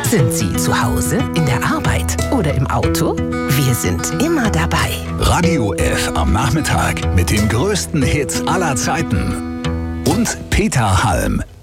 Sind Sie zu Hause, in der Arbeit oder im Auto? Wir sind immer dabei. Radio F am Nachmittag mit den größten Hits aller Zeiten. Und Peter Halm.